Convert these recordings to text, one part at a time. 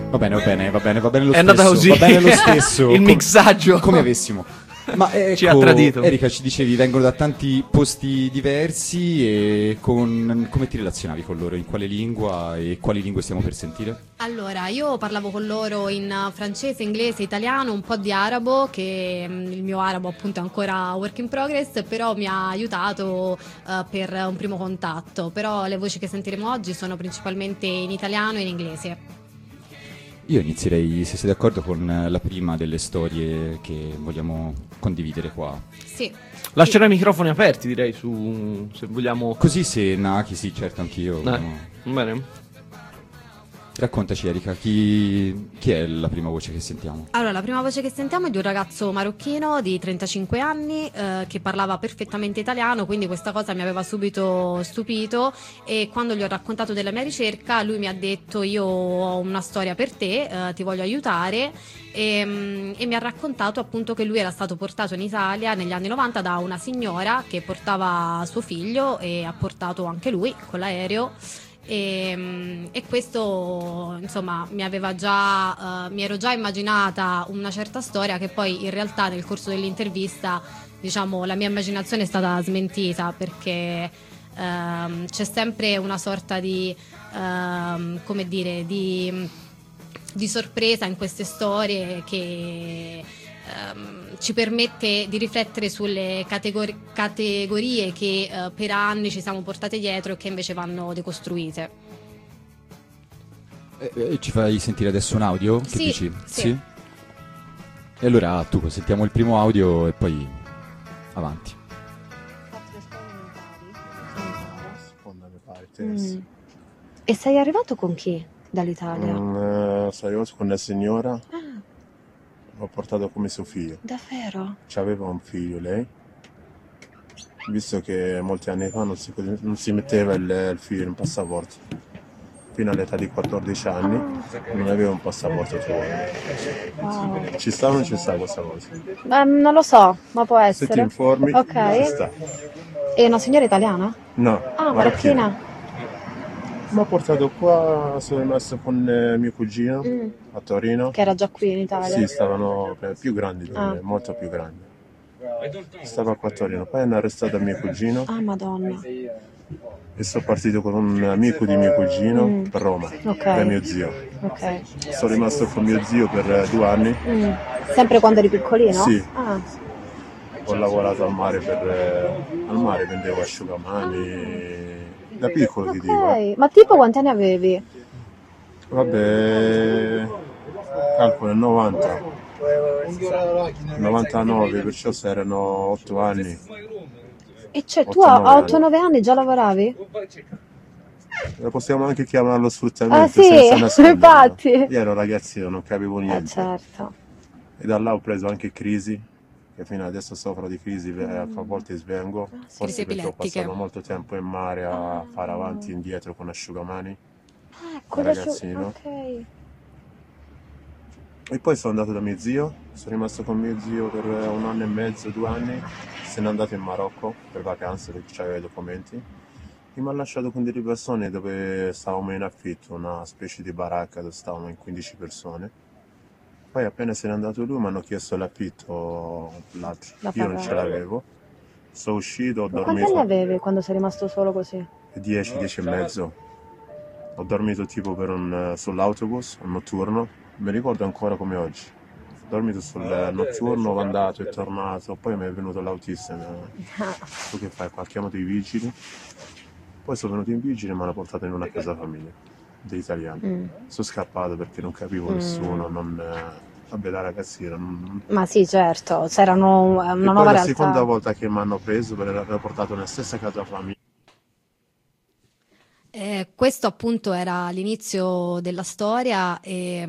va bene lo È andata stesso. così. Va bene lo stesso. Il mixaggio. Come avessimo. Ma ecco, Ci ha tradito. Erika, ci dicevi, vengono da tanti posti diversi e come ti relazionavi con loro? In quale lingua e quali lingue stiamo per sentire? Allora, io parlavo con loro in francese, inglese, italiano, un po' di arabo, che il mio arabo appunto è ancora work in progress, però mi ha aiutato per un primo contatto. Però le voci che sentiremo oggi sono principalmente in italiano e in inglese. Io inizierei, se sei d'accordo, con la prima delle storie che vogliamo condividere qua. Sì. Lascerò i microfoni aperti, direi, se vogliamo. Così se Naki, sì, certo, anch'io. Va bene. Raccontaci, Erika, chi è la prima voce che sentiamo? Allora, la prima voce che sentiamo è di un ragazzo marocchino di 35 anni che parlava perfettamente italiano, quindi questa cosa mi aveva subito stupito, e quando gli ho raccontato della mia ricerca lui mi ha detto: io ho una storia per te, ti voglio aiutare, e mi ha raccontato appunto che lui era stato portato in Italia negli anni 90 da una signora che portava suo figlio, e ha portato anche lui con l'aereo. E questo insomma mi ero già immaginata una certa storia, che poi in realtà nel corso dell'intervista, diciamo, la mia immaginazione è stata smentita, perché c'è sempre una sorta di come dire, di sorpresa in queste storie che ci permette di riflettere sulle categorie che per anni ci siamo portate dietro e che invece vanno decostruite. Ci fai sentire adesso un audio? Che Sì, dici? sì. E allora tu sentiamo il primo audio e poi avanti. E sei arrivato con chi dall'Italia? Sono arrivato con una signora, l'ho portato come suo figlio. Davvero? C'aveva un figlio lei, visto che molti anni fa non si metteva il figlio in passaporto. Fino all'età di 14 anni non aveva un passaporto attuale. Wow. Ci sta o non ci sta questa cosa? Non lo so, ma può essere. Se ti informi, Ok. ci sta. E una signora italiana? No, Ah, marocchina. Mi ha portato qua, sono rimasto con mio cugino a Torino. Che era già qui in Italia? Sì, stavano più grandi di me, molto più grandi. Stava qua a Torino, poi hanno arrestato mio cugino. Ah, madonna. E sono partito con un amico di mio cugino per Roma, per mio zio. Ok. Sono rimasto con mio zio per 2 anni. Sempre quando eri piccolino? Sì. Ah. Ho lavorato al mare, al mare vendevo asciugamani, da piccolo ti dico. Ok, ma tipo quanti anni avevi? Vabbè, calcolo 90, 99, perciò se erano 8 anni. E cioè tu a 8-9 anni già lavoravi? Possiamo anche chiamarlo sfruttamento, Ah sì, senza nasconderlo. infatti. Io ero ragazzino, non capivo niente. Certo. E da là ho preso anche crisi, che fino adesso soffro di crisi, a volte svengo, forse perché ho passato molto tempo in mare a fare avanti e indietro con asciugamani, da ragazzino. Ok. E poi sono andato da mio zio, sono rimasto con mio zio per 1 anno e mezzo, 2 anni, se n'è andato in Marocco per vacanze perché aveva i documenti. E mi ha lasciato con delle persone dove stavamo in affitto, una specie di baracca dove stavamo in 15 persone. Poi appena se n'è andato lui mi hanno chiesto l'affitto, l'altro, io non ce l'avevo. Sono uscito, ho Quanti dormito. anni avevi quando sei rimasto solo così? 10, 10 e mezzo. Ho dormito tipo sull'autobus, un notturno, mi ricordo ancora come oggi. Ho dormito sul notturno, ho andato e tornato, poi mi è venuto l'autista. Tu che fai qua? Chiamato i vigili. Poi sono venuto in vigile e mi hanno portato in una casa famiglia degli italiani. Sono scappato perché non capivo nessuno, vabbè, da ragazzina. Ma sì, certo, c'erano una E nuova poi la realtà. seconda volta che mi hanno preso per aver portato nella stessa casa famiglia. Questo appunto era l'inizio della storia e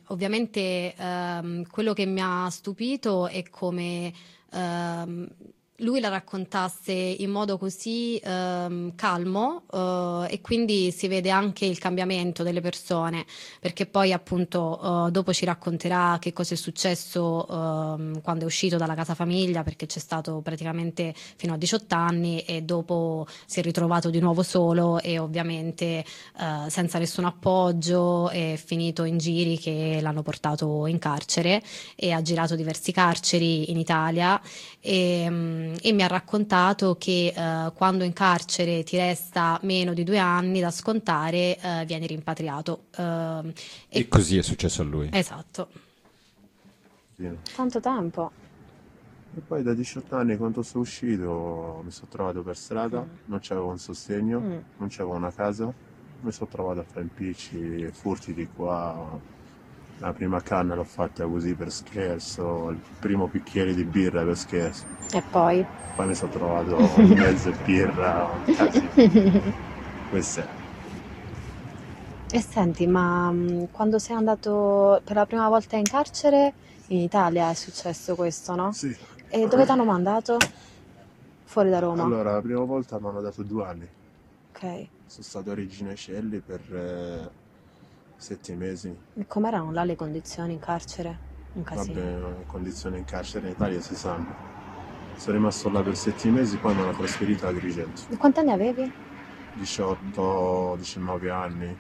ovviamente quello che mi ha stupito è come lui la raccontasse in modo così calmo, e quindi si vede anche il cambiamento delle persone, perché poi appunto dopo ci racconterà che cosa è successo quando è uscito dalla casa famiglia, perché c'è stato praticamente fino a 18 anni e dopo si è ritrovato di nuovo solo e ovviamente senza nessun appoggio, è finito in giri che l'hanno portato in carcere e ha girato diversi carceri in Italia e mi ha raccontato che quando in carcere ti resta meno di 2 anni da scontare, vieni rimpatriato. E così è successo a lui. Esatto. Tanto tempo. E poi da 18 anni quando sono uscito mi sono trovato per strada, non c'avevo un sostegno, non c'avevo una casa, mi sono trovato a fare impicci, furti di qua. La prima canna l'ho fatta così per scherzo, il primo bicchiere di birra per scherzo. E poi? Poi mi sono trovato mezzo birra, un casino. Questo è. E senti, ma quando sei andato per la prima volta in carcere, in Italia è successo questo, no? Sì. E dove ti hanno mandato? Fuori da Roma? Allora, la prima volta mi hanno dato 2 anni. Ok. Sono stato a Regina Coeli per 7 mesi. E com'erano là le condizioni in carcere? Un casino. Vabbè, le condizioni in carcere in Italia si sanno. Sono rimasto là per 7 mesi, poi mi hanno trasferito a Agrigento. E quanti anni avevi? 18, 19 anni.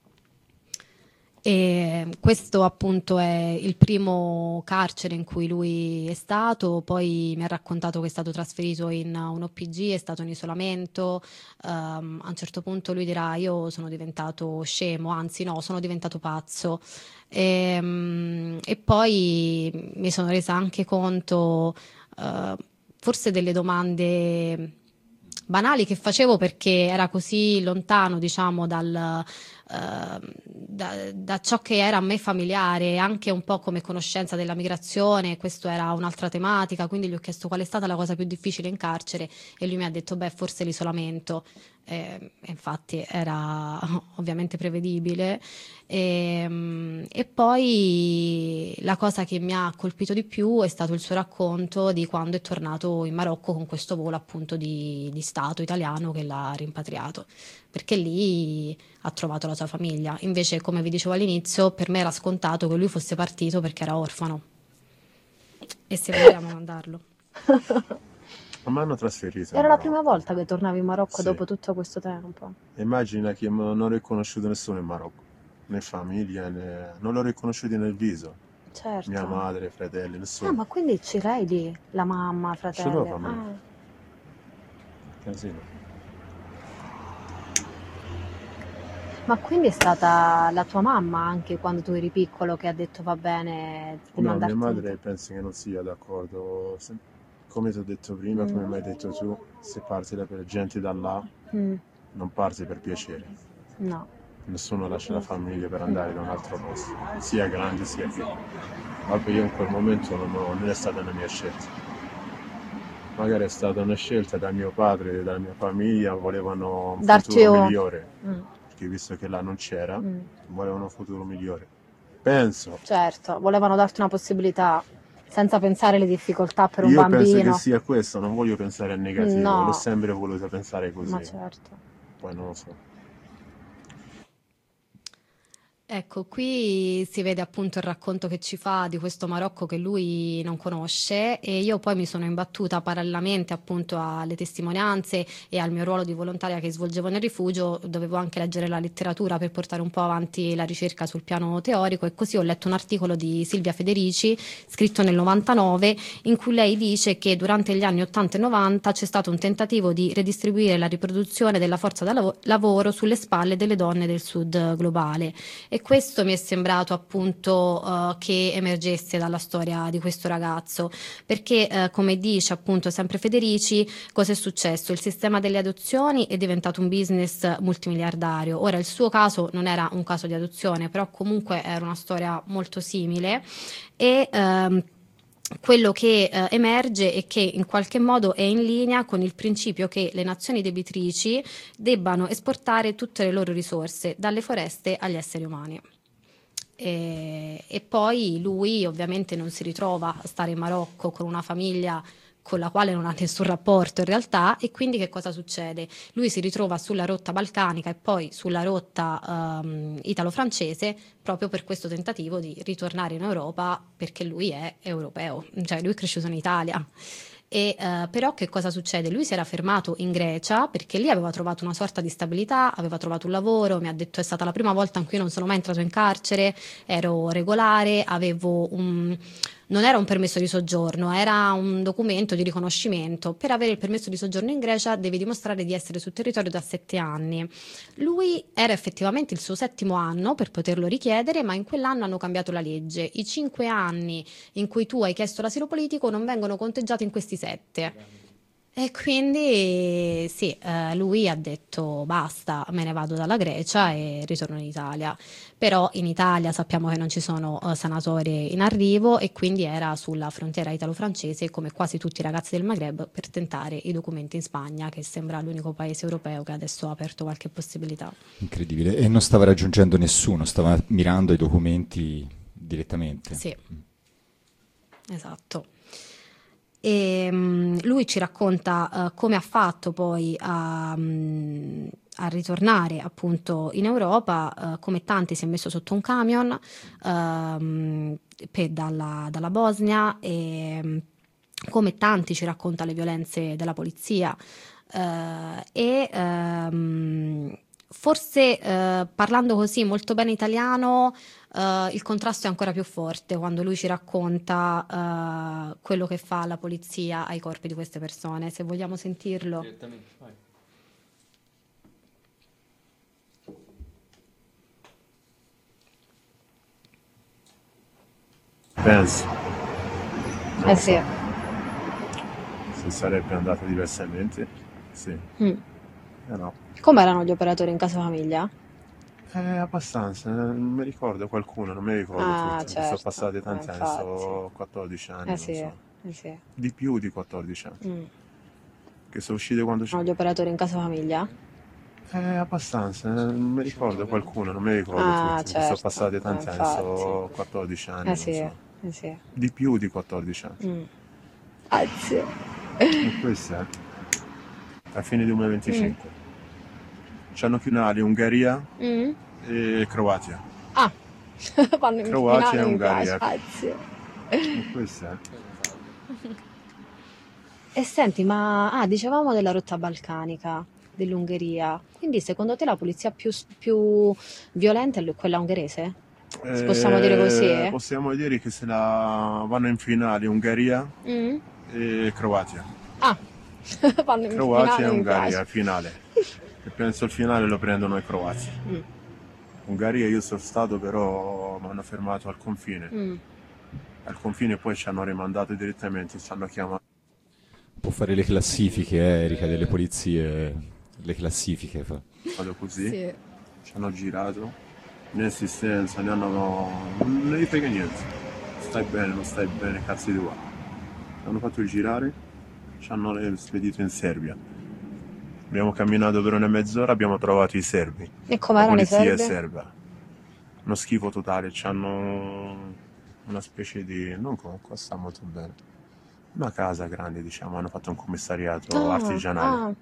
E questo appunto è il primo carcere in cui lui è stato, poi mi ha raccontato che è stato trasferito in un OPG, è stato in isolamento, a un certo punto lui dirà io sono diventato scemo, anzi no, sono diventato pazzo e poi mi sono resa anche conto forse delle domande banali che facevo perché era così lontano, diciamo, da ciò che era a me familiare, anche un po' come conoscenza della migrazione. Questo era un'altra tematica, quindi gli ho chiesto qual è stata la cosa più difficile in carcere e lui mi ha detto beh, forse l'isolamento. Infatti era ovviamente prevedibile e poi la cosa che mi ha colpito di più è stato il suo racconto di quando è tornato in Marocco con questo volo appunto di Stato italiano che l'ha rimpatriato, perché lì ha trovato la sua famiglia. Invece, come vi dicevo all'inizio, per me era scontato che lui fosse partito perché era orfano e se vogliamo mandarlo. Ma mi hanno trasferito. Era la prima volta che tornavi in Marocco Sì. dopo tutto questo tempo. Immagina che non ho riconosciuto nessuno in Marocco, né famiglia, non l'ho riconosciuto nel viso. Certo. Mia madre, fratelli, nessuno. Ah, ma quindi ce l'hai lì, la mamma, fratelli? Ce l'ho famiglia. Ah. Casino. Ma quindi è stata la tua mamma anche quando tu eri piccolo che ha detto va bene di No, mandarti mia in- madre penso che non sia d'accordo. Come ti ho detto prima, come mi hai detto tu, se parti per gente da là, Mm, non parti per piacere. no. Nessuno lascia la famiglia per andare da un altro posto, sia grande sia piccolo. Vabbè, io in quel momento non è stata una mia scelta. Magari è stata una scelta da mio padre e dalla mia famiglia, volevano un Darti futuro un- migliore, Mm, perché visto che là non c'era, mm. volevano un futuro migliore. Penso. Certo, volevano darti una possibilità senza pensare alle difficoltà per un Io penso bambino. che sia questo, non voglio pensare al negativo, No. l'ho sempre voluto pensare così, Ma certo. poi non lo so. Ecco, qui si vede appunto il racconto che ci fa di questo Marocco che lui non conosce e io poi mi sono imbattuta parallelamente appunto alle testimonianze e al mio ruolo di volontaria che svolgevo nel rifugio, dovevo anche leggere la letteratura per portare un po' avanti la ricerca sul piano teorico e così ho letto un articolo di Silvia Federici scritto nel 99 in cui lei dice che durante gli anni 80 e 90 c'è stato un tentativo di redistribuire la riproduzione della forza da lavoro sulle spalle delle donne del sud globale. E questo mi è sembrato appunto che emergesse dalla storia di questo ragazzo, perché come dice appunto sempre Federici, cosa è successo? Il sistema delle adozioni è diventato un business multimiliardario. Ora il suo caso non era un caso di adozione, però comunque era una storia molto simile e quello che emerge è che in qualche modo è in linea con il principio che le nazioni debitrici debbano esportare tutte le loro risorse, dalle foreste agli esseri umani. E poi lui ovviamente non si ritrova a stare in Marocco con una famiglia con la quale non ha nessun rapporto in realtà, e quindi che cosa succede? Lui si ritrova sulla rotta balcanica e poi sulla rotta italo-francese proprio per questo tentativo di ritornare in Europa, perché lui è europeo, cioè lui è cresciuto in Italia. E però che cosa succede? Lui si era fermato in Grecia perché lì aveva trovato una sorta di stabilità, aveva trovato un lavoro, mi ha detto è stata la prima volta in cui non sono mai entrato in carcere, ero regolare, non era un permesso di soggiorno, era un documento di riconoscimento. Per avere il permesso di soggiorno in Grecia devi dimostrare di essere sul territorio da 7 anni. Lui era effettivamente il suo 7° anno per poterlo richiedere, ma in quell'anno hanno cambiato la legge. I 5 anni in cui tu hai chiesto l'asilo politico non vengono conteggiati in questi 7. E quindi sì, lui ha detto basta, me ne vado dalla Grecia e ritorno in Italia. Però in Italia sappiamo che non ci sono sanatorie in arrivo e quindi era sulla frontiera italo-francese, come quasi tutti i ragazzi del Maghreb, per tentare i documenti in Spagna, che sembra l'unico paese europeo che adesso ha aperto qualche possibilità. Incredibile. E non stava raggiungendo nessuno, stava mirando ai documenti direttamente. Sì, esatto. E lui ci racconta come ha fatto poi a ritornare appunto in Europa, come tanti si è messo sotto un camion dalla Bosnia, e come tanti ci racconta le violenze della polizia, forse parlando così molto bene italiano, il contrasto è ancora più forte quando lui ci racconta quello che fa la polizia ai corpi di queste persone. Se vogliamo sentirlo. Direttamente, vai. Penso. Sì. Se sarebbe andata diversamente, sì. No. Come erano gli operatori in casa famiglia? Abbastanza, non mi ricordo qualcuno, non mi ricordo tutti. Certo, Sono passati tanti anni, infatti. sono 14 anni, non Sì, so. sì. Di più di 14 anni. Che sono uscite quando Erano gli operatori in casa famiglia? abbastanza, non mi ricordo qualcuno, non mi ricordo tutti. Sono Certo, passati tanti anni, infatti. sono 14 anni, non so. Sì. Di più di 14 anni. Sì. E questo è a fine 2025. C'hanno finali Ungheria e Croazia. Vanno in Croazia finale, e mi Ungheria. piace. Sì. E questo è. E senti, ma dicevamo della rotta balcanica dell'Ungheria, quindi secondo te la polizia più violenta è quella ungherese? Possiamo dire così? Possiamo dire che se la vanno in finale Ungheria e Croazia. Vanno in Croazia finale, e mi Ungheria, piace. finale. E penso il finale lo prendono i croati. Ungheria io sono stato, però mi hanno fermato al confine. Al confine poi ci hanno rimandato direttamente, ci hanno chiamato. Può fare le classifiche, Erika, delle polizie, le classifiche fa. Vado così, Sì. ci hanno girato, un'assistenza, non gli frega niente. Stai bene, non stai bene, cazzo di qua. Hanno fatto il girare, ci hanno spedito in Serbia. Abbiamo camminato per una mezz'ora, abbiamo trovato i serbi. E com'erano La i polizia è serbi? serba. Uno schifo totale, c'hanno una specie di. Non qua sta molto bene. Una casa grande, diciamo, hanno fatto un commissariato artigianale.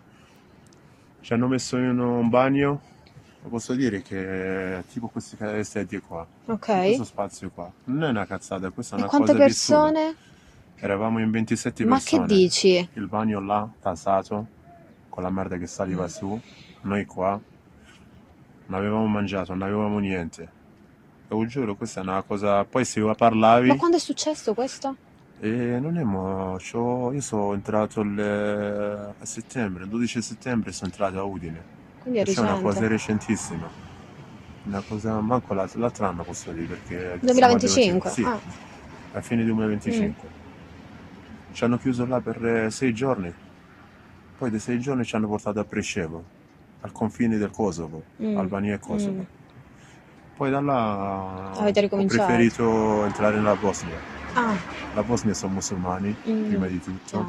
Ci hanno messo in un bagno, posso dire che è tipo queste sedie qua. Ok. Questo spazio qua. Non è una cazzata, questa è E una quante cosa vissuta. persone? Eravamo in 27 Ma persone. che dici? Il bagno là, tasato, con la merda che saliva su. Noi qua non avevamo mangiato, non avevamo niente. Te lo giuro, questa è una cosa. Poi se parlavi. Ma quando è successo questo? Non è io sono entrato a settembre, il 12 settembre sono entrato a Udine. Quindi è C'è una cosa recente. recentissima. Una cosa, manco l'altro anno posso dire, perché 2025? Sì, a fine 2025. Ci hanno chiuso là per 6 giorni. Poi dei 6 giorni ci hanno portato a Preševo, al confine del Kosovo, Albania e Kosovo. Poi da là Avete ho ricominciato? preferito entrare nella Bosnia. Ah, La Bosnia sono musulmani, prima di tutto.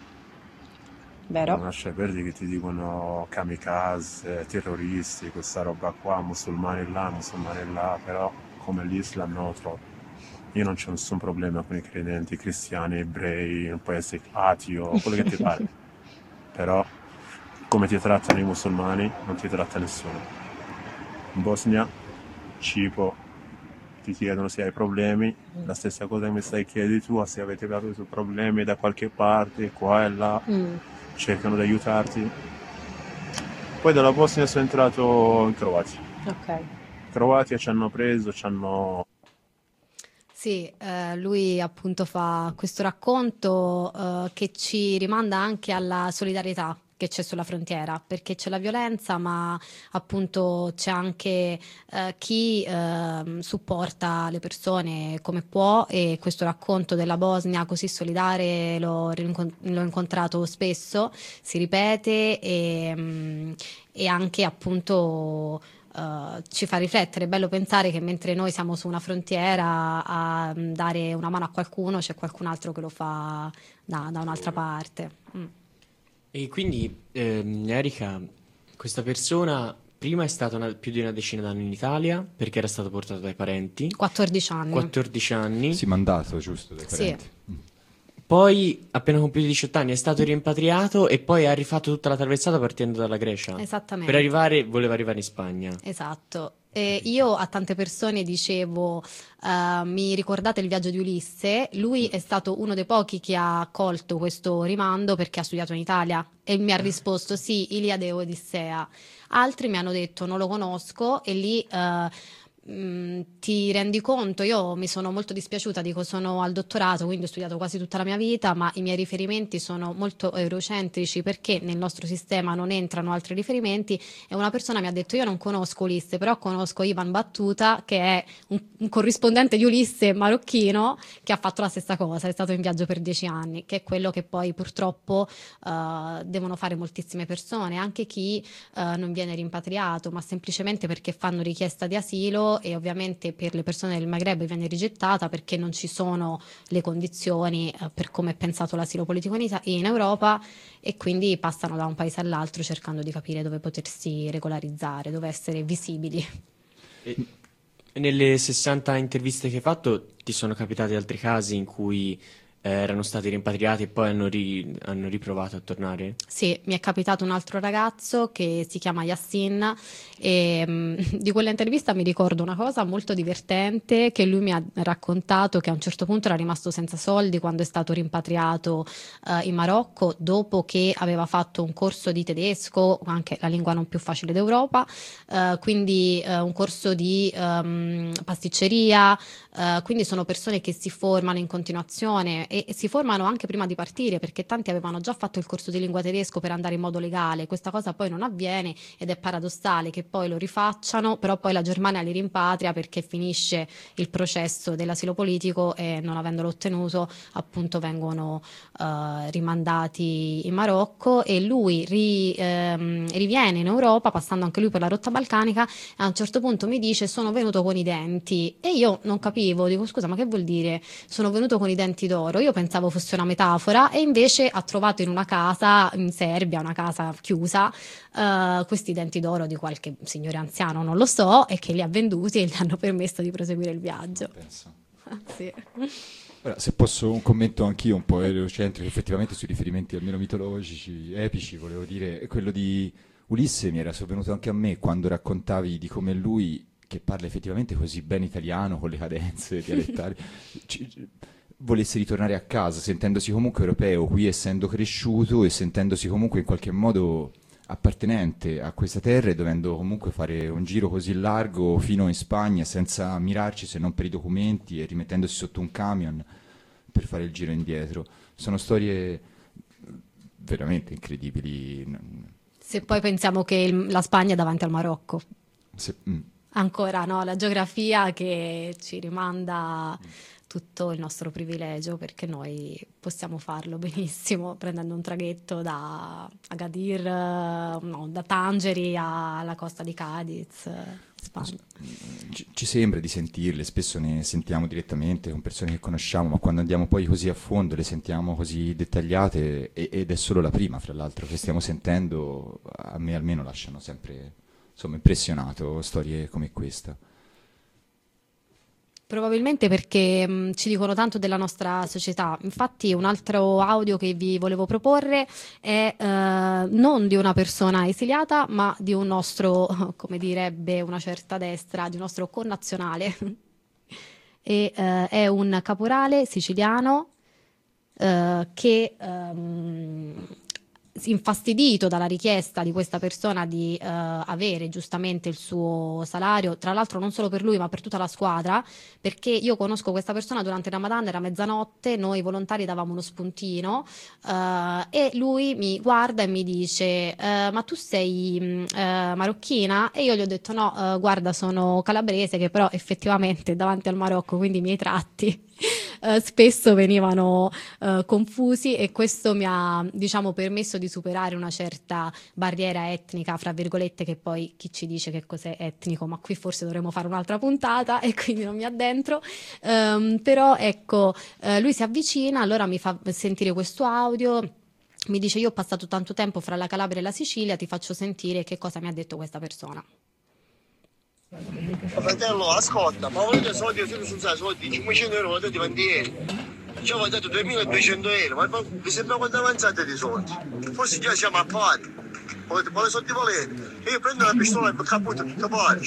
vero? Lascia perdere che ti dicono kamikaze, terroristi, questa roba qua, musulmani là, però come l'Islam no, troppo. io non c'ho nessun problema con i credenti, cristiani, ebrei, non puoi essere ateo, quello che ti pare. Però come ti trattano i musulmani non ti tratta nessuno. In Bosnia, Cipro, ti chiedono se hai problemi, la stessa cosa che mi stai chiedendo tu, se avete avuto problemi da qualche parte, qua e là, cercano di aiutarti. Poi dalla Bosnia sono entrato in Croazia. Ok. Croazia ci hanno preso, ci hanno... Sì, lui appunto fa questo racconto che ci rimanda anche alla solidarietà che c'è sulla frontiera, perché c'è la violenza, ma appunto c'è anche chi supporta le persone come può, e questo racconto della Bosnia così solidale l'ho incontrato spesso, si ripete e anche appunto ci fa riflettere. È bello pensare che mentre noi siamo su una frontiera a dare una mano a qualcuno, c'è qualcun altro che lo fa da un'altra parte. E quindi, Erika, questa persona prima è stata più di una decina d'anni in Italia perché era stato portato dai parenti. 14 anni. 14 anni. Sì, mandato, giusto, dai Sì. parenti. Poi, appena compiuto 18 anni, è stato rimpatriato e poi ha rifatto tutta la traversata partendo dalla Grecia. Esattamente. Voleva arrivare in Spagna. Esatto. E io a tante persone dicevo, mi ricordate il viaggio di Ulisse? Lui è stato uno dei pochi che ha accolto questo rimando perché ha studiato in Italia e mi ha risposto sì, Iliade e Odissea. Altri mi hanno detto non lo conosco, e lì ti rendi conto. Io mi sono molto dispiaciuta, dico sono al dottorato, quindi ho studiato quasi tutta la mia vita, ma i miei riferimenti sono molto eurocentrici perché nel nostro sistema non entrano altri riferimenti, e una persona mi ha detto io non conosco Ulisse, però conosco Ivan Battuta, che è un corrispondente di Ulisse marocchino che ha fatto la stessa cosa, è stato in viaggio per 10 anni, che è quello che poi purtroppo devono fare moltissime persone, anche chi non viene rimpatriato ma semplicemente perché fanno richiesta di asilo, e ovviamente per le persone del Maghreb viene rigettata perché non ci sono le condizioni per come è pensato l'asilo politico in Europa, e quindi passano da un paese all'altro cercando di capire dove potersi regolarizzare, dove essere visibili. E nelle 60 interviste che hai fatto ti sono capitati altri casi in cui erano stati rimpatriati e poi hanno riprovato a tornare? Sì, mi è capitato un altro ragazzo che si chiama Yassin, e di quella intervista mi ricordo una cosa molto divertente che lui mi ha raccontato, che a un certo punto era rimasto senza soldi quando è stato rimpatriato in Marocco, dopo che aveva fatto un corso di tedesco, anche la lingua non più facile d'Europa, quindi un corso di pasticceria, quindi sono persone che si formano in continuazione e si formano anche prima di partire, perché tanti avevano già fatto il corso di lingua tedesco per andare in modo legale. Questa cosa poi non avviene ed è paradossale che poi lo rifacciano, però poi la Germania li rimpatria perché finisce il processo dell'asilo politico e non avendolo ottenuto appunto vengono rimandati in Marocco, e lui riviene in Europa passando anche lui per la rotta balcanica, e a un certo punto mi dice sono venuto con i denti, e io non capivo, dico scusa ma che vuol dire sono venuto con i denti d'oro? Io pensavo fosse una metafora, e invece ha trovato in una casa in Serbia, una casa chiusa, questi denti d'oro di qualche signore anziano, non lo so, e che li ha venduti e gli hanno permesso di proseguire il viaggio. Penso. Sì. Ora, se posso un commento anch'io un po' eurocentrico, effettivamente sui riferimenti almeno mitologici, epici, volevo dire, quello di Ulisse mi era sovvenuto anche a me quando raccontavi di come lui, che parla effettivamente così bene italiano, con le cadenze dialettali, volesse ritornare a casa, sentendosi comunque europeo, qui essendo cresciuto e sentendosi comunque in qualche modo appartenente a questa terra, e dovendo comunque fare un giro così largo fino in Spagna senza mirarci se non per i documenti, e rimettendosi sotto un camion per fare il giro indietro. Sono storie veramente incredibili. Se poi pensiamo che la Spagna è davanti al Marocco. Se- Ancora no, la geografia che ci rimanda tutto il nostro privilegio, perché noi possiamo farlo benissimo prendendo un traghetto da Agadir, no, da Tangeri alla costa di Cadiz, Spagna. Ci sembra di sentirle, spesso ne sentiamo direttamente con persone che conosciamo, ma quando andiamo poi così a fondo le sentiamo così dettagliate, ed è solo la prima, fra l'altro, che stiamo sentendo. A me almeno lasciano sempre, insomma, impressionato storie come questa. Probabilmente perché ci dicono tanto della nostra società. Infatti un altro audio che vi volevo proporre è non di una persona esiliata, ma di un nostro, come direbbe una certa destra, di un nostro connazionale. E, è un caporale siciliano che infastidito dalla richiesta di questa persona di avere giustamente il suo salario, tra l'altro non solo per lui ma per tutta la squadra, perché io conosco questa persona durante il Ramadan, era mezzanotte, noi volontari davamo uno spuntino e lui mi guarda e mi dice ma tu sei marocchina? E io gli ho detto no, guarda, sono calabrese, che però effettivamente davanti al Marocco, quindi i miei tratti spesso venivano confusi, e questo mi ha, diciamo, permesso di superare una certa barriera etnica, fra virgolette, che poi chi ci dice che cos'è etnico, ma qui forse dovremmo fare un'altra puntata e quindi non mi addentro. Però ecco, lui si avvicina, allora mi fa sentire questo audio. Mi dice: io ho passato tanto tempo fra la Calabria e la Sicilia, ti faccio sentire che cosa mi ha detto questa persona. Fratello, ascolta, ma volete soldi, siete senza soldi, 500 euro volete mantieni. Ci avevo detto 2200 euro, ma vi sembra quanto avanzate di soldi? Forse già siamo a pari. Volete, quali soldi volete? E io prendo la pistola e caputto tutto pari,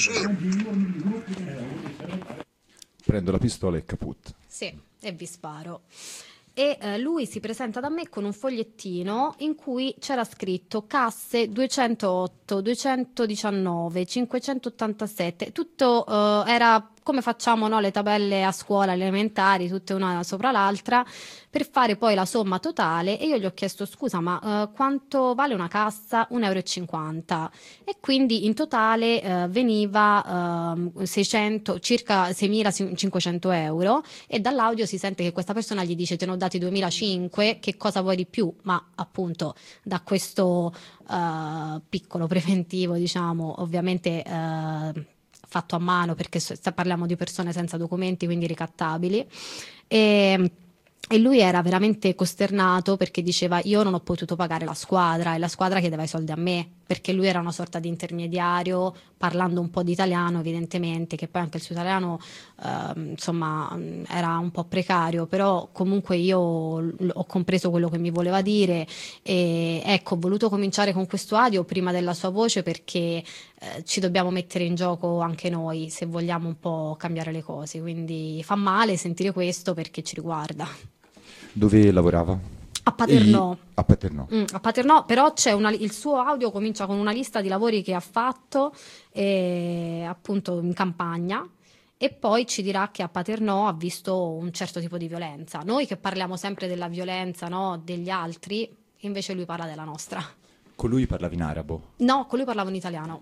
Prendo la pistola e caput. Sì, e vi sparo. E lui si presenta da me con un fogliettino in cui c'era scritto casse 208, 219, 587, tutto era come facciamo, no, le tabelle a scuola elementari, tutte una sopra l'altra, per fare poi la somma totale. E io gli ho chiesto: scusa, ma quanto vale una cassa? 1,50 euro. E quindi in totale veniva 600, circa 6.500 euro. E dall'audio si sente che questa persona gli dice: te ne ho dati 2.500, che cosa vuoi di più? Ma appunto da questo piccolo preventivo, diciamo, ovviamente fatto a mano, perché parliamo di persone senza documenti, quindi ricattabili, e lui era veramente costernato perché diceva: io non ho potuto pagare la squadra, e la squadra chiedeva i soldi a me, perché lui era una sorta di intermediario, parlando un po' di italiano evidentemente, che poi anche il suo italiano insomma era un po' precario, però comunque io ho compreso quello che mi voleva dire. E ecco, ho voluto cominciare con questo audio prima della sua voce, perché ci dobbiamo mettere in gioco anche noi se vogliamo un po' cambiare le cose, quindi fa male sentire questo perché ci riguarda. Dove lavorava? A Paternò. A Paternò. A Paternò, però c'è il suo audio comincia con una lista di lavori che ha fatto appunto in campagna, e poi ci dirà che a Paternò ha visto un certo tipo di violenza. Noi che parliamo sempre della violenza, no, degli altri, invece lui parla della nostra. Con lui parlavi in arabo? No, con lui parlavo in italiano.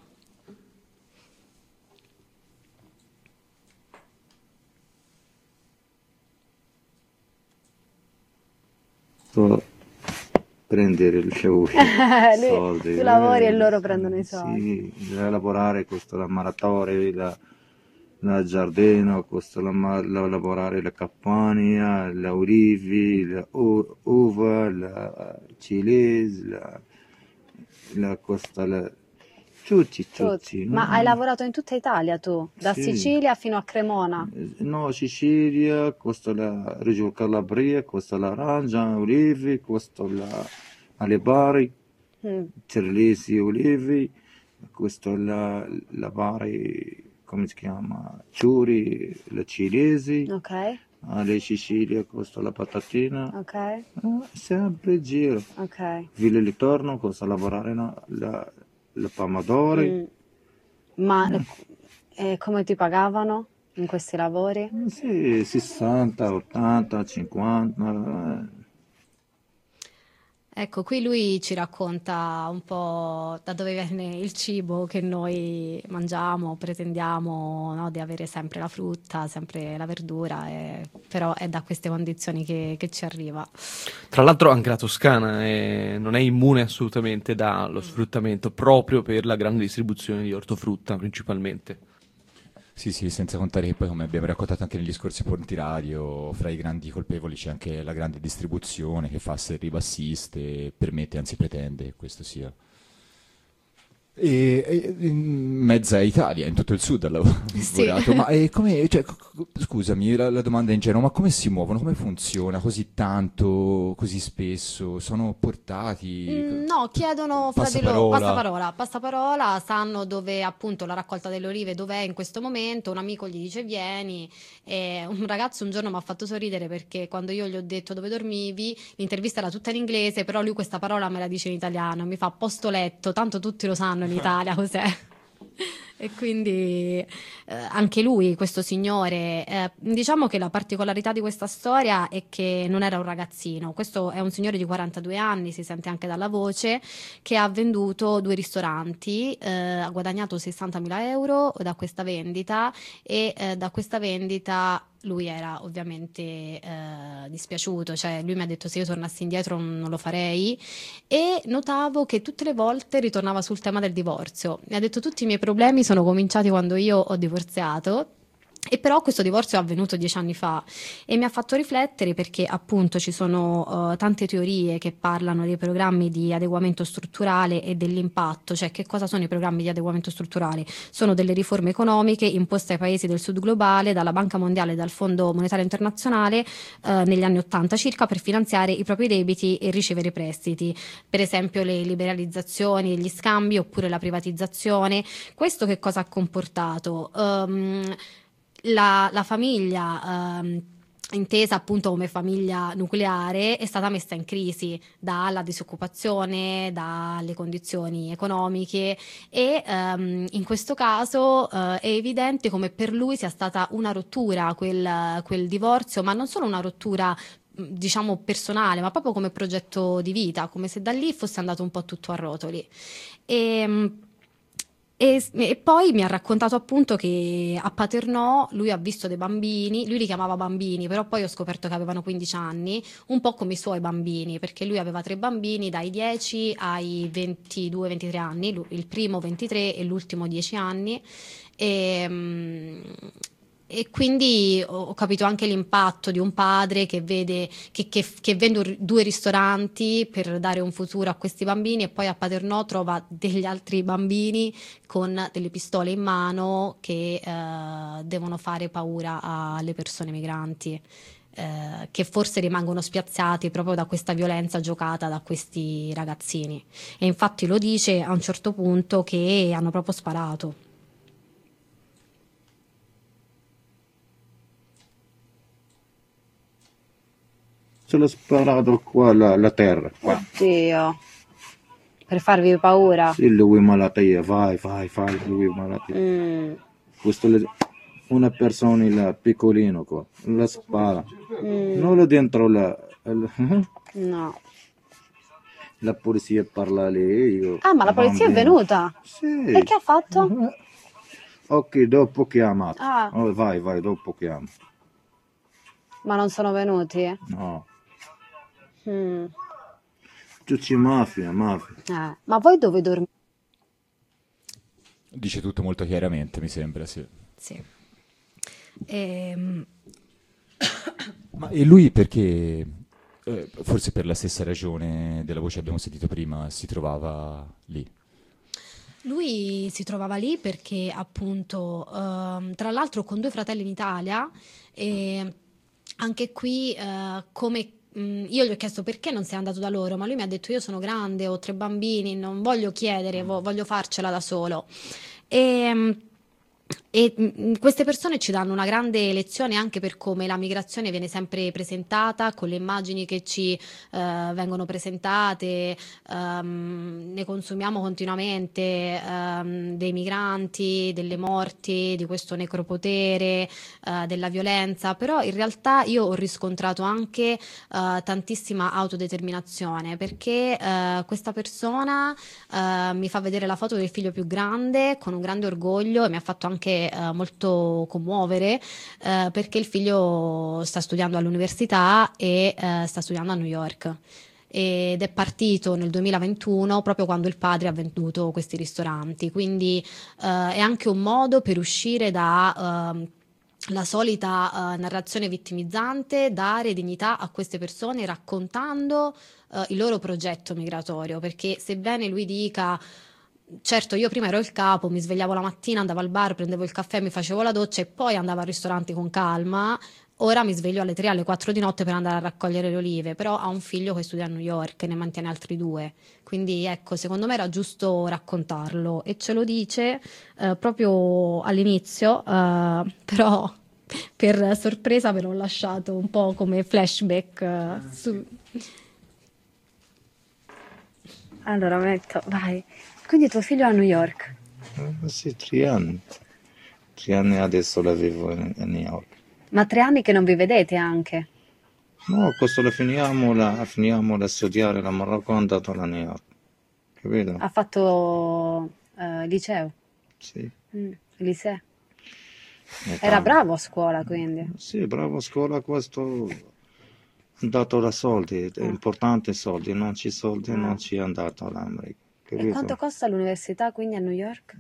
Prendere i soldi, tu lavori e loro prendono i soldi. sì, lavorare costa la maratore, la giardino, costa lavorare la campagna, la olivi, la uva, la ciliegia, la costa tutti. Ma hai lavorato in tutta Italia tu? Da Sì. Sicilia fino a Cremona? No, Sicilia, costa la Reggio Calabria, costa l'arancia, olivi, costa le bari, Mm, Cerlesi, olivi, costa la bari, come si chiama, ciuri, la cilesi, ok, alle Sicilia costa la patatina, ok, sempre in giro. ok. Villa Litorno costa lavorare la pomodori. Ma come ti pagavano in questi lavori? Sì, 60, 80, 50. Ecco, qui lui ci racconta un po' da dove viene il cibo che noi mangiamo, pretendiamo, no, di avere sempre la frutta, sempre la verdura, però è da queste condizioni che ci arriva. Tra l'altro anche la Toscana non è immune assolutamente dallo sfruttamento, proprio per la grande distribuzione di ortofrutta principalmente. Sì, sì, senza contare che poi, come abbiamo raccontato anche negli scorsi ponti radio, fra i grandi colpevoli c'è anche la grande distribuzione che fa serri bassiste e permette, anzi pretende che questo sia. In mezza Italia, in tutto il sud ha lavorato. Ma come, cioè, scusami, la domanda è ingenua, ma come si muovono? Come funziona così tanto, così spesso? Sono portati? No, chiedono fra di loro passaparola, sanno dove appunto la raccolta delle olive dov'è in questo momento, un amico gli dice vieni, e un ragazzo un giorno mi ha fatto sorridere perché quando io gli ho detto dove dormivi, l'intervista era tutta in inglese, però lui questa parola me la dice in italiano, mi fa posto letto, tanto tutti lo sanno in Italia cos'è. E quindi anche lui, questo signore, diciamo che la particolarità di questa storia è che non era un ragazzino, questo è un signore di 42 anni, si sente anche dalla voce, che ha venduto 2 ristoranti, ha guadagnato 60.000 euro da questa vendita e da questa vendita lui era ovviamente dispiaciuto, cioè lui mi ha detto se io tornassi indietro non lo farei, e notavo che tutte le volte ritornava sul tema del divorzio. Mi ha detto tutti i miei problemi sono cominciati quando io ho divorziato. E però questo divorzio è avvenuto 10 anni fa e mi ha fatto riflettere perché appunto ci sono tante teorie che parlano dei programmi di adeguamento strutturale e dell'impatto, cioè che cosa sono i programmi di adeguamento strutturale? Sono delle riforme economiche imposte ai paesi del sud globale dalla Banca Mondiale e dal Fondo Monetario Internazionale negli anni 80 circa per finanziare i propri debiti e ricevere prestiti, per esempio le liberalizzazioni, gli scambi oppure la privatizzazione. Questo che cosa ha comportato? La famiglia intesa appunto come famiglia nucleare è stata messa in crisi dalla disoccupazione, dalle condizioni economiche e in questo caso è evidente come per lui sia stata una rottura quel divorzio, ma non solo una rottura diciamo personale, ma proprio come progetto di vita, come se da lì fosse andato un po' tutto a rotoli. E poi mi ha raccontato appunto che a Paternò lui ha visto dei bambini, lui li chiamava bambini, però poi ho scoperto che avevano 15 anni, un po' come i suoi bambini, perché lui aveva 3 bambini dai 10 ai 22-23 anni, il primo 23 e l'ultimo 10 anni. E quindi ho capito anche l'impatto di un padre che vede che vende 2 ristoranti per dare un futuro a questi bambini e poi a Paternò trova degli altri bambini con delle pistole in mano che devono fare paura alle persone migranti. Che forse rimangono spiazzati proprio da questa violenza giocata da questi ragazzini, e infatti lo dice a un certo punto che hanno proprio sparato. Ce l'ho sparato qua la terra. Qua. Oddio. Per farvi paura. Sì, lui malattia, vai, lui malattia. Questo una persona là, piccolino qua, la spara. Non lo dentro No. La polizia parla lì. Ma la polizia è venuta? Sì. E che ha fatto? Ok, dopo chiama. Oh, vai, dopo chiama. Ma non sono venuti? No. Tutti mafia. Ma voi dove dormite? Dice tutto molto chiaramente, mi sembra, sì. Sì. Ma e lui perché, forse per la stessa ragione della voce che abbiamo sentito prima, si trovava lì? Lui si trovava lì perché appunto, tra l'altro con 2 fratelli in Italia, e anche qui come io gli ho chiesto perché non sei andato da loro, ma lui mi ha detto io sono grande, ho 3 bambini, non voglio chiedere, voglio farcela da solo. E queste persone ci danno una grande lezione anche per come la migrazione viene sempre presentata, con le immagini che ci vengono presentate, ne consumiamo continuamente dei migranti, delle morti, di questo necropotere, della violenza, però in realtà io ho riscontrato anche tantissima autodeterminazione, perché questa persona mi fa vedere la foto del figlio più grande con un grande orgoglio e mi ha fatto anche molto commuovere perché il figlio sta studiando all'università e sta studiando a New York ed è partito nel 2021 proprio quando il padre ha venduto questi ristoranti, quindi è anche un modo per uscire da la solita narrazione vittimizzante, dare dignità a queste persone raccontando il loro progetto migratorio, perché sebbene lui dica certo, io prima ero il capo, mi svegliavo la mattina, andavo al bar, prendevo il caffè, mi facevo la doccia e poi andavo al ristorante con calma. Ora mi sveglio alle 3, alle 4 di notte per andare a raccogliere le olive, però ha un figlio che studia a New York e ne mantiene altri 2. Quindi ecco, secondo me era giusto raccontarlo e ce lo dice proprio all'inizio, però per sorpresa ve l'ho lasciato un po' come flashback Allora metto, vai. Quindi tuo figlio è a New York? Sì, 3 anni. 3 anni adesso la vivo a New York. Ma 3 anni che non vi vedete anche? No, questo la finiamo da studiare, la Marocco è andato a New York, capito? Ha fatto liceo? Sì. Liceo? E Era tanto. bravo a scuola quindi? Sì, bravo a scuola, questo è andato da soldi, è importante soldi, non ci soldi, non ci è andato all'America, E capito? quanto costa l'università quindi a New York?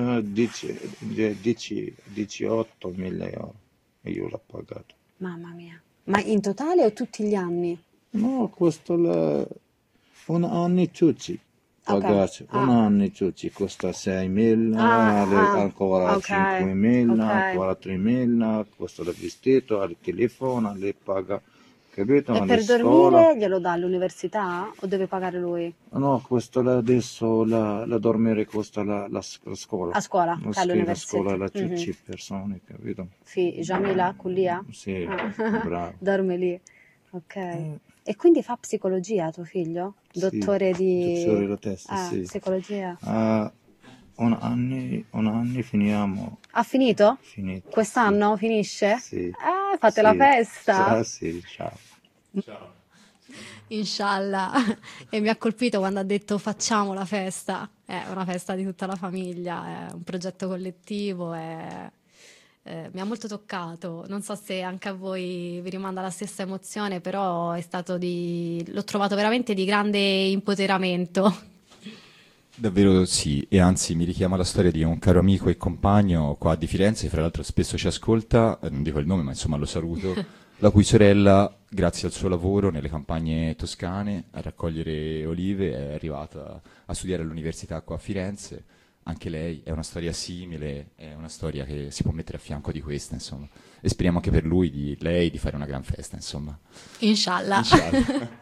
18 mila euro e io l'ho pagato. Mamma mia. Ma in totale o tutti gli anni? No, questo un anno tutti pagati, un anno tutti costa 6.000, ancora ok, 5.000, ok. ancora 3.000, questo il vestito, il telefono, le paga, capito? E Le per scuole. dormire glielo dà all'università o deve pagare lui? No, questo adesso la dormire costa la scuola. A scuola, La all'università. scuola la tutti persone, capito? Sì, Jamila, Kulia? Sì, bravo. Dorme lì. Ok. E quindi fa psicologia tuo figlio? Sì, Dottore di... dottore della testa, sì. Psicologia. Un anno finiamo. Ha finito? Finito. Quest'anno finisce? Sì. Fate Sì. la festa? Sì, ciao. Inshallah. E mi ha colpito quando ha detto facciamo la festa. È una festa di tutta la famiglia, è un progetto collettivo, mi ha molto toccato. Non so se anche a voi vi rimanda la stessa emozione, però l'ho trovato veramente di grande impoteramento. Davvero sì, e anzi mi richiama la storia di un caro amico e compagno qua di Firenze, fra l'altro spesso ci ascolta, non dico il nome ma insomma lo saluto, la cui sorella, grazie al suo lavoro nelle campagne toscane a raccogliere olive, è arrivata a studiare all'università qua a Firenze. Anche lei è una storia simile, è una storia che si può mettere a fianco di questa, insomma. E speriamo anche per lui, di lei, di fare una gran festa, insomma. Inshallah. Inshallah.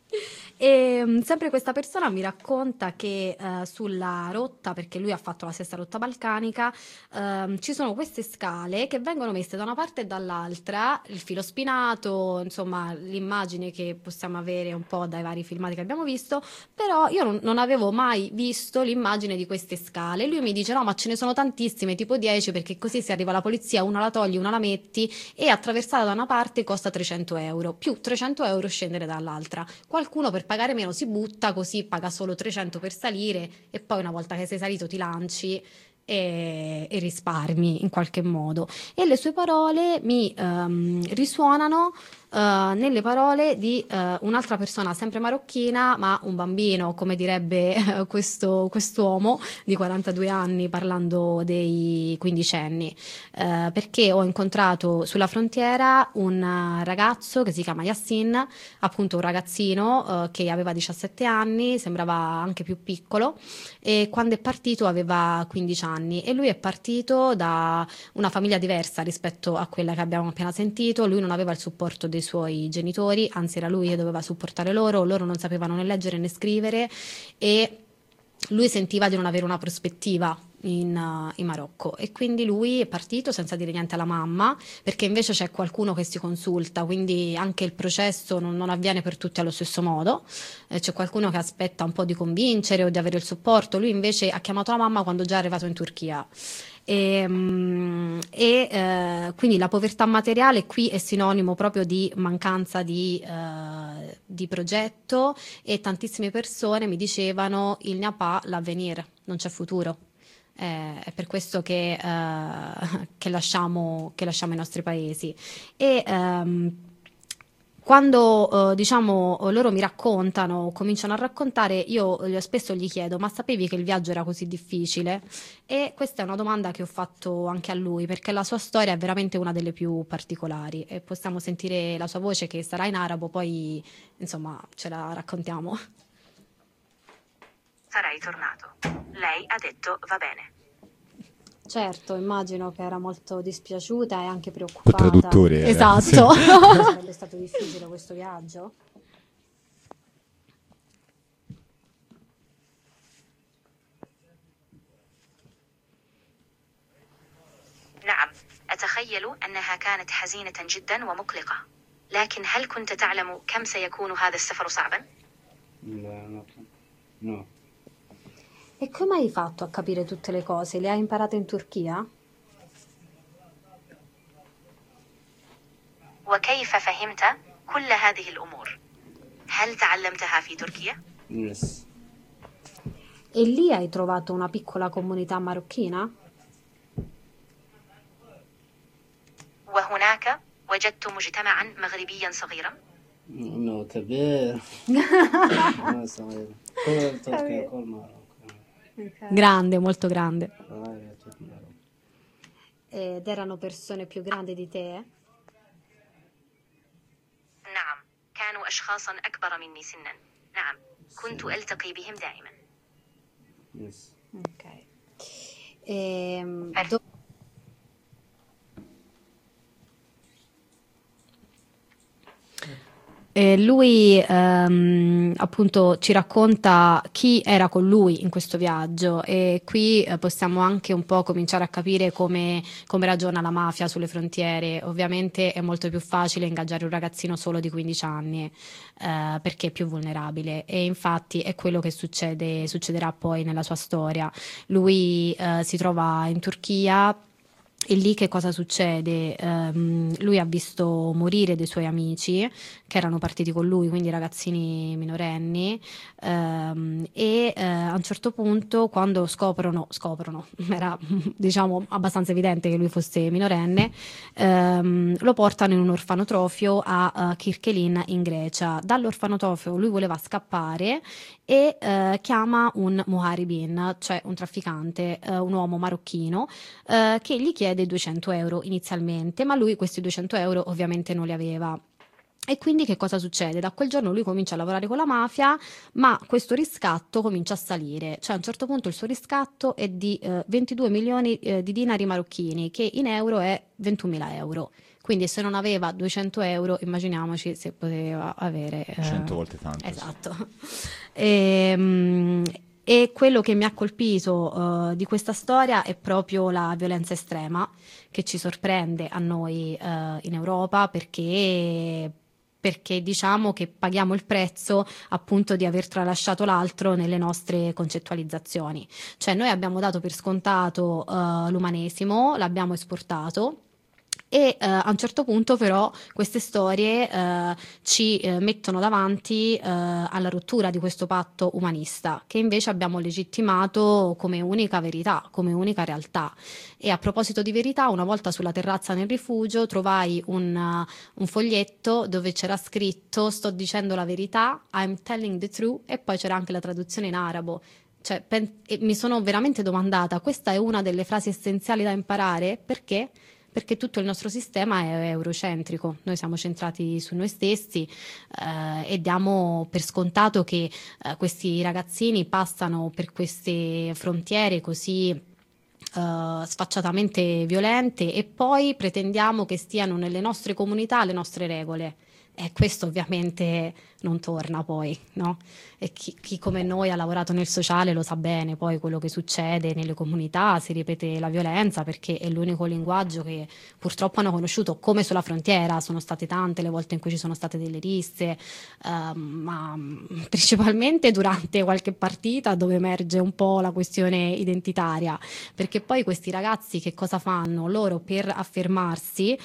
E sempre questa persona mi racconta che sulla rotta, perché lui ha fatto la stessa rotta balcanica, ci sono queste scale che vengono messe da una parte e dall'altra, il filo spinato, insomma l'immagine che possiamo avere un po' dai vari filmati che abbiamo visto, però io non avevo mai visto l'immagine di queste scale. Lui mi dice no, ma ce ne sono tantissime, tipo 10, perché così se arriva la polizia una la togli, una la metti, e attraversata da una parte costa 300 euro, più 300 euro scendere dall'altra. Qualcuno per pagare meno si butta, così paga solo 300 per salire e poi una volta che sei salito ti lanci e risparmi in qualche modo. E le sue parole mi risuonano nelle parole di un'altra persona sempre marocchina, ma un bambino, come direbbe quest'uomo di 42 anni parlando dei quindicenni, perché ho incontrato sulla frontiera un ragazzo che si chiama Yassin, appunto un ragazzino che aveva 17 anni, sembrava anche più piccolo, e quando è partito aveva 15 anni e lui è partito da una famiglia diversa rispetto a quella che abbiamo appena sentito. Lui non aveva il supporto dei suoi genitori, anzi era lui che doveva supportare loro non sapevano né leggere né scrivere e lui sentiva di non avere una prospettiva in Marocco, e quindi lui è partito senza dire niente alla mamma, perché invece c'è qualcuno che si consulta, quindi anche il processo non avviene per tutti allo stesso modo, c'è qualcuno che aspetta un po' di convincere o di avere il supporto. Lui invece ha chiamato la mamma quando già è arrivato in Turchia. Quindi la povertà materiale qui è sinonimo proprio di mancanza di progetto, e tantissime persone mi dicevano il n'y a pas l'avenir, non c'è futuro. È per questo che lasciamo i nostri paesi. E quando loro mi raccontano, cominciano a raccontare, io spesso gli chiedo: ma sapevi che il viaggio era così difficile? E questa è una domanda che ho fatto anche a lui, perché la sua storia è veramente una delle più particolari, e possiamo sentire la sua voce, che sarà in arabo, poi insomma ce la raccontiamo. sarei tornato. Lei ha detto va bene. Certo, immagino che era molto dispiaciuta e anche Il preoccupata. traduttore era. Esatto. Sarebbe stato difficile questo viaggio? نعم، أتخيل أنها كانت حزينة جدا ومقلقة. لكن هل كنت تعلم كم سيكون هذا السفر صعبا؟ لا no. E come hai fatto a capire tutte le cose? Le hai imparate in Turchia? وكيف فهمت كل هذه الأمور؟ هل تعلمتها في تركيا؟ Yes. E lì hai trovato una piccola comunità marocchina? وهناك وجدت مجتمعا مغربيا صغيرا؟ No, كبير. ما صغير. كل تركيا كل ماروك. Grande, molto grande. tutto Marocco. Ed erano persone più grandi di te? نعم، كانوا أشخاصا أكبر مني سنا. نعم، كنت ألتقي بهم دائما. Yes. Ok. Do- E lui appunto ci racconta chi era con lui in questo viaggio e qui possiamo anche un po' cominciare a capire come ragiona la mafia sulle frontiere. Ovviamente è molto più facile ingaggiare un ragazzino solo di 15 anni perché è più vulnerabile e infatti è quello che succederà poi nella sua storia. Lui si trova in Turchia. E lì che cosa succede? Lui ha visto morire dei suoi amici che erano partiti con lui, quindi ragazzini minorenni, e a un certo punto quando scoprono, era diciamo abbastanza evidente che lui fosse minorenne, lo portano in un orfanotrofio a Kirkelin in Grecia. Dall'orfanotrofio lui voleva scappare e chiama un muharibin, cioè un trafficante, un uomo marocchino, che gli chiede 200 euro inizialmente, ma lui questi 200 euro ovviamente non li aveva. E quindi che cosa succede? Da quel giorno lui comincia a lavorare con la mafia, ma questo riscatto comincia a salire. Cioè a un certo punto il suo riscatto è di 22 milioni di dinari marocchini, che in euro è 21.000 euro. Quindi se non aveva 200 euro, immaginiamoci se poteva avere... 100 volte tanto. Esatto. E quello che mi ha colpito di questa storia è proprio la violenza estrema che ci sorprende a noi in Europa perché diciamo che paghiamo il prezzo appunto di aver tralasciato l'altro nelle nostre concettualizzazioni. Cioè noi abbiamo dato per scontato l'umanesimo, l'abbiamo esportato. E a un certo punto però queste storie ci mettono davanti alla rottura di questo patto umanista che invece abbiamo legittimato come unica verità, come unica realtà. E a proposito di verità, una volta sulla terrazza nel rifugio trovai un foglietto dove c'era scritto "sto dicendo la verità, I'm telling the truth", e poi c'era anche la traduzione in arabo. Cioè, e mi sono veramente domandata, questa è una delle frasi essenziali da imparare? Perché? Perché tutto il nostro sistema è eurocentrico, noi siamo centrati su noi stessi e diamo per scontato che questi ragazzini passano per queste frontiere così sfacciatamente violente e poi pretendiamo che stiano nelle nostre comunità le nostre regole. E questo ovviamente non torna poi, no? E chi come noi ha lavorato nel sociale lo sa bene, poi quello che succede nelle comunità, si ripete la violenza perché è l'unico linguaggio che purtroppo hanno conosciuto, come sulla frontiera, sono state tante le volte in cui ci sono state delle risse, ma principalmente durante qualche partita dove emerge un po' la questione identitaria, perché poi questi ragazzi che cosa fanno? Loro per affermarsi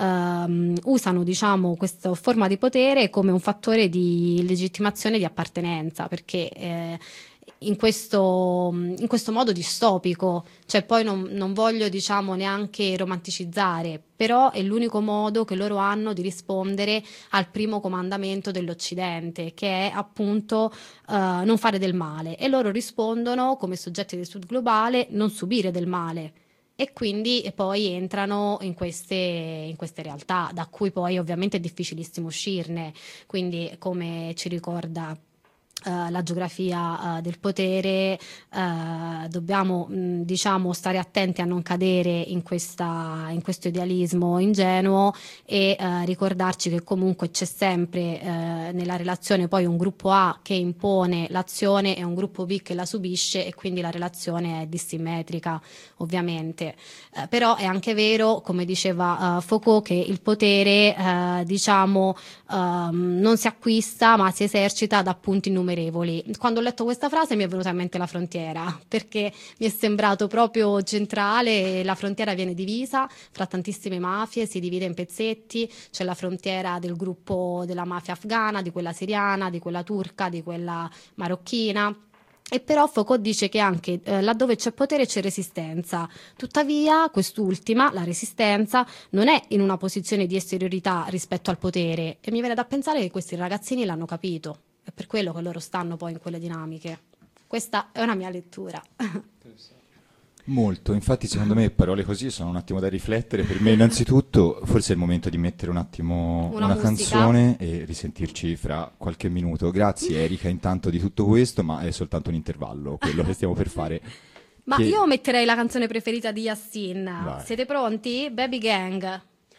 usano diciamo questa forma di potere come un fattore di legittimazione di appartenenza, perché in questo modo distopico, cioè poi non voglio diciamo neanche romanticizzare, però è l'unico modo che loro hanno di rispondere al primo comandamento dell'Occidente, che è appunto non fare del male, e loro rispondono come soggetti del Sud globale non subire del male. E quindi poi entrano in queste realtà, da cui poi ovviamente è difficilissimo uscirne. Quindi, come ci ricorda la geografia del potere, dobbiamo diciamo stare attenti a non cadere in questo idealismo ingenuo e ricordarci che comunque c'è sempre nella relazione poi un gruppo A che impone l'azione e un gruppo B che la subisce, e quindi la relazione è dissimmetrica ovviamente, però è anche vero, come diceva Foucault, che il potere diciamo non si acquista ma si esercita da punti innumerevoli. Quando ho letto questa frase mi è venuta in mente La Frontiera, perché mi è sembrato proprio centrale. La frontiera viene divisa fra tantissime mafie, si divide in pezzetti, c'è la frontiera del gruppo della mafia afghana, di quella siriana, di quella turca, di quella marocchina. E però Foucault dice che anche laddove c'è potere c'è resistenza. Tuttavia quest'ultima, la resistenza, non è in una posizione di esteriorità rispetto al potere, e mi viene da pensare che questi ragazzini l'hanno capito. È per quello che loro stanno poi in quelle dinamiche. Questa è una mia lettura. Molto, infatti secondo me parole così sono un attimo da riflettere. Per me innanzitutto forse è il momento di mettere un attimo una canzone e risentirci fra qualche minuto. Grazie Erika intanto di tutto questo, ma è soltanto un intervallo quello che stiamo per fare. Ma io metterei la canzone preferita di Yassin. Vai. Siete pronti? Baby Gang.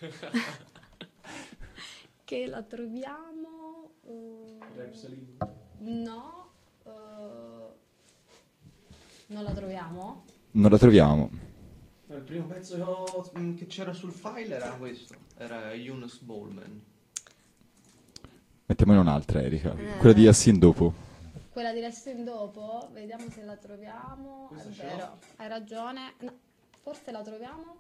Che la troviamo... No, non la troviamo? Non la troviamo. Il primo pezzo che c'era sul file era questo, era Yunus Bowman. Mettiamone un'altra Erika, quella di Yassin dopo. Quella di Yassin dopo? Vediamo se la troviamo. È vero, hai ragione. No, forse la troviamo?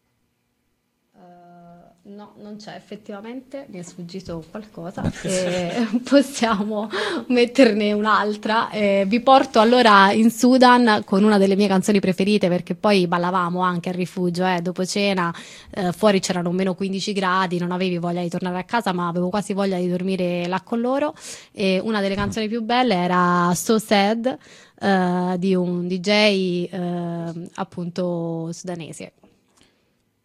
No, non c'è effettivamente, mi è sfuggito qualcosa. Possiamo metterne un'altra. Vi porto allora in Sudan con una delle mie canzoni preferite, perché poi ballavamo anche al rifugio dopo cena, fuori c'erano meno 15 gradi, non avevi voglia di tornare a casa ma avevo quasi voglia di dormire là con loro, e una delle canzoni più belle era So Sad di un DJ appunto sudanese.